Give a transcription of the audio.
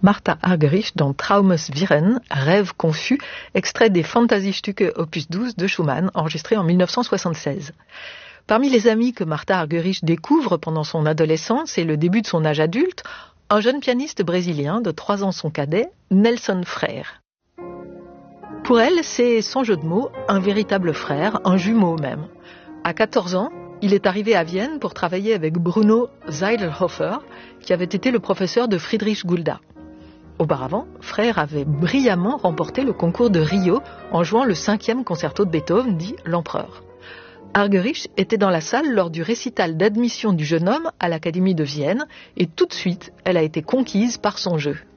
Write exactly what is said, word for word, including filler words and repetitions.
Martha Argerich dans Traumes Wirren, Rêve confus, extrait des Fantasiestücke opus douze de Schumann, enregistré en mille neuf cent soixante-seize. Parmi les amis que Martha Argerich découvre pendant son adolescence et le début de son âge adulte, un jeune pianiste brésilien de trois ans son cadet, Nelson Freire. Pour elle, c'est, sans jeu de mots, un véritable frère, un jumeau même. À quatorze ans, il est arrivé à Vienne pour travailler avec Bruno Seidlhofer, qui avait été le professeur de Friedrich Gulda. Auparavant, Freire avait brillamment remporté le concours de Rio en jouant le cinquième concerto de Beethoven, dit l'Empereur. Argerich était dans la salle lors du récital d'admission du jeune homme à l'Académie de Vienne et tout de suite, elle a été conquise par son jeu.